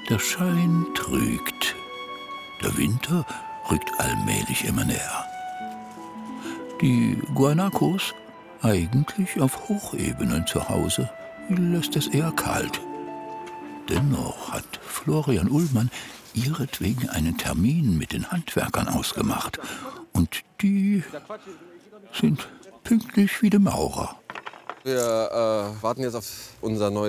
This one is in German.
Der Schein trügt. Der Winter rückt allmählich immer näher. Die Guanacos, eigentlich auf Hochebenen zu Hause, lässt es eher kalt. Dennoch hat Florian Ullmann ihretwegen einen Termin mit den Handwerkern ausgemacht. Und die sind pünktlich wie die Maurer. Wir warten jetzt auf unser neues